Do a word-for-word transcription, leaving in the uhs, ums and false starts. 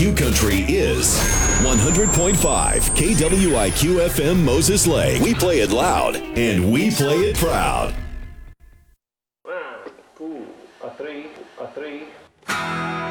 Q Country is one hundred point five K W I Q F M Moses Lake. We play it loud and we play it proud. One, two, a three, a three.